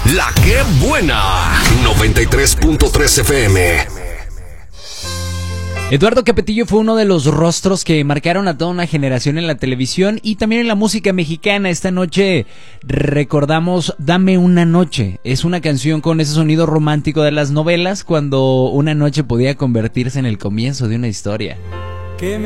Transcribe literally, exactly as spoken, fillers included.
La que buena. noventa y tres punto tres F M. Eduardo Capetillo fue uno de los rostros que marcaron a toda una generación en la televisión y también en la música mexicana. Esta noche recordamos Dame una noche. Es una canción con ese sonido romántico de las novelas, cuando una noche podía convertirse en el comienzo de una historia.